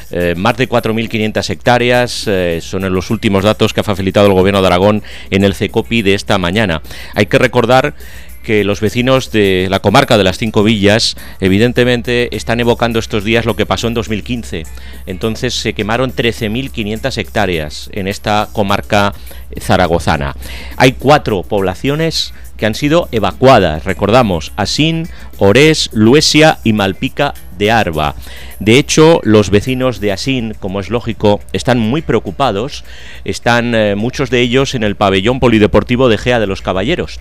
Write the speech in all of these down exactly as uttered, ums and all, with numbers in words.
eh, más de cuatro mil quinientas hectáreas, eh, son los últimos datos que ha facilitado el Gobierno de Aragón en el CECOPI de esta mañana. Hay que recordar que los vecinos de la comarca de las Cinco Villas evidentemente están evocando estos días lo que pasó en dos mil quince. Entonces se quemaron trece mil quinientas hectáreas en esta comarca zaragozana. Hay cuatro poblaciones que han sido evacuadas, recordamos, Asín, Orés, Luesia y Malpica de Arba. De hecho, los vecinos de Asín, como es lógico, están muy preocupados, están eh, muchos de ellos en el pabellón polideportivo de Gea de los Caballeros.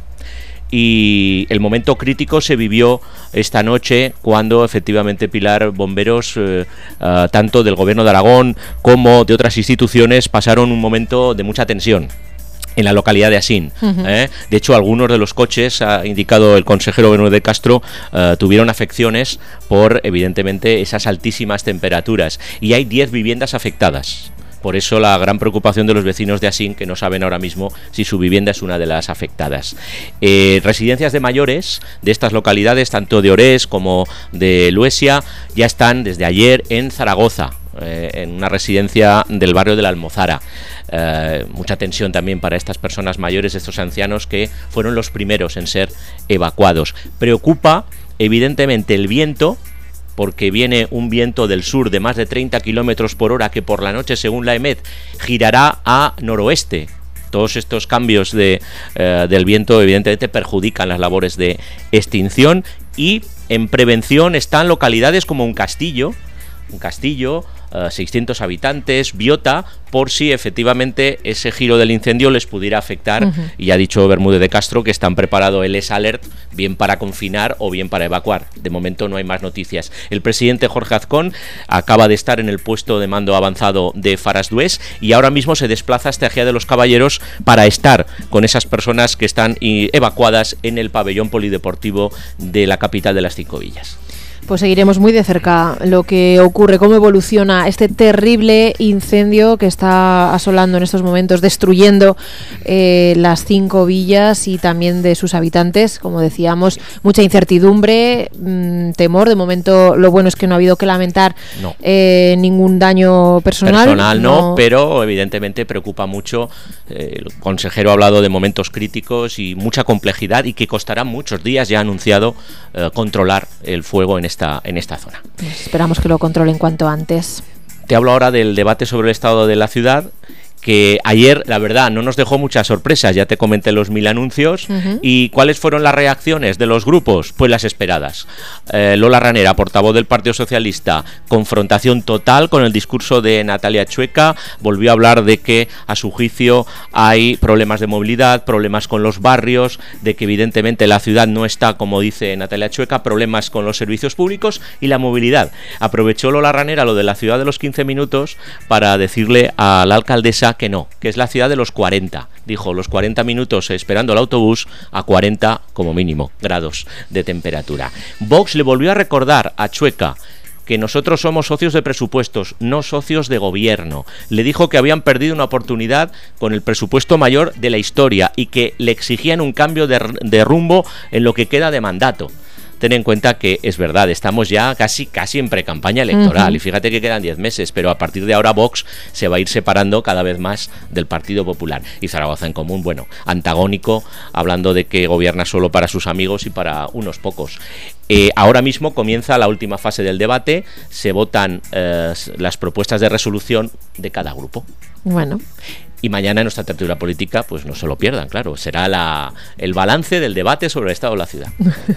Y el momento crítico se vivió esta noche cuando efectivamente, Pilar, bomberos eh, uh, tanto del Gobierno de Aragón como de otras instituciones pasaron un momento de mucha tensión en la localidad de Asín. Uh-huh. ¿eh? De hecho, algunos de los coches, ha indicado el consejero Bermúdez de Castro, uh, tuvieron afecciones por, evidentemente, esas altísimas temperaturas. Y hay diez viviendas afectadas. Por eso la gran preocupación de los vecinos de Asín, que no saben ahora mismo si su vivienda es una de las afectadas. Eh, residencias de mayores de estas localidades, tanto de Orés como de Luesia, ya están desde ayer en Zaragoza, eh, en una residencia del barrio de la Almozara. Eh, mucha tensión también para estas personas mayores, estos ancianos que fueron los primeros en ser evacuados. Preocupa, evidentemente, el viento, porque viene un viento del sur de más de treinta kilómetros por hora que por la noche, según la EMET, girará a noroeste. Todos estos cambios de, eh, del viento evidentemente perjudican las labores de extinción, y en prevención están localidades como un castillo, un castillo, Uh, seiscientos habitantes, Biota, por si efectivamente ese giro del incendio les pudiera afectar. Uh-huh. Y ha dicho Bermúdez de Castro que están preparado el S-Alert, bien para confinar o bien para evacuar. De momento no hay más noticias. El presidente Jorge Azcón acaba de estar en el puesto de mando avanzado de Farasdués y ahora mismo se desplaza hasta Gea de los Caballeros para estar con esas personas que están y, evacuadas en el pabellón polideportivo de la capital de las Cinco Villas. Pues seguiremos muy de cerca lo que ocurre, cómo evoluciona este terrible incendio que está asolando en estos momentos, destruyendo eh, las Cinco Villas y también de sus habitantes. Como decíamos, mucha incertidumbre, mmm, temor. De momento lo bueno es que no ha habido que lamentar no. eh, ningún daño personal. Personal no, no, pero evidentemente preocupa mucho. Eh, el consejero ha hablado de momentos críticos y mucha complejidad, y que costará muchos días, ya ha anunciado, eh, controlar el fuego en este Esta, en esta zona. Pues esperamos que lo controlen cuanto antes. Te hablo ahora del debate sobre el estado de la ciudad, que ayer, la verdad, no nos dejó muchas sorpresas. Ya te comenté los mil anuncios. Uh-huh. ¿Y cuáles fueron las reacciones de los grupos? Pues las esperadas. Eh, Lola Ranera, portavoz del Partido Socialista, confrontación total con el discurso de Natalia Chueca. Volvió a hablar de que, a su juicio, hay problemas de movilidad, problemas con los barrios, de que evidentemente la ciudad no está, como dice Natalia Chueca, problemas con los servicios públicos y la movilidad. Aprovechó Lola Ranera lo de la ciudad de los quince minutos para decirle a la alcaldesa que no, que es la ciudad de los cuarenta. Dijo, los cuarenta minutos esperando el autobús a cuarenta como mínimo grados de temperatura. Vox le volvió a recordar a Chueca que nosotros somos socios de presupuestos, no socios de gobierno. Le dijo que habían perdido una oportunidad con el presupuesto mayor de la historia y que le exigían un cambio de, de rumbo en lo que queda de mandato. Ten en cuenta que es verdad, estamos ya casi casi en precampaña electoral. Uh-huh. Y fíjate que quedan diez meses, pero a partir de ahora Vox se va a ir separando cada vez más del Partido Popular. Y Zaragoza en Común, bueno, antagónico, hablando de que gobierna solo para sus amigos y para unos pocos. Eh, ahora mismo comienza la última fase del debate, se votan eh, las propuestas de resolución de cada grupo. Bueno. Y mañana en nuestra tertulia política, pues no se lo pierdan, claro, será la, el balance del debate sobre el estado de la ciudad.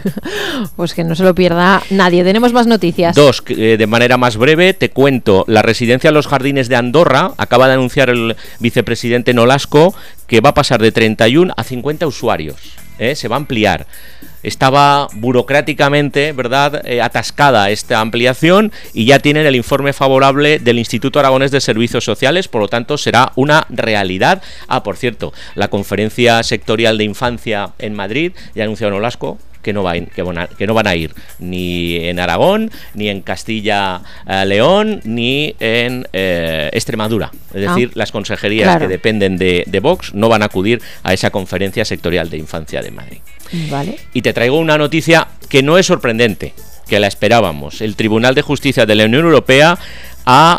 Pues que no se lo pierda nadie. Tenemos más noticias. Dos, eh, de manera más breve, te cuento, la residencia Los Jardines de Andorra, acaba de anunciar el vicepresidente Nolasco que va a pasar de treinta y uno a cincuenta usuarios. ¿Eh? Se va a ampliar. Estaba burocráticamente, ¿verdad?, eh, atascada esta ampliación, y ya tienen el informe favorable del Instituto Aragonés de Servicios Sociales, por lo tanto será una realidad. Ah, por cierto, la conferencia sectorial de infancia en Madrid ya ha anunciado Nolasco que no, va in, que, van a, que no van a ir ni en Aragón, ni en Castilla eh, León, ni en eh, Extremadura. Es decir, ah, las consejerías claro. que dependen de, de Vox no van a acudir a esa conferencia sectorial de infancia de Madrid. Vale. Y te traigo una noticia que no es sorprendente, que la esperábamos. El Tribunal de Justicia de la Unión Europea ha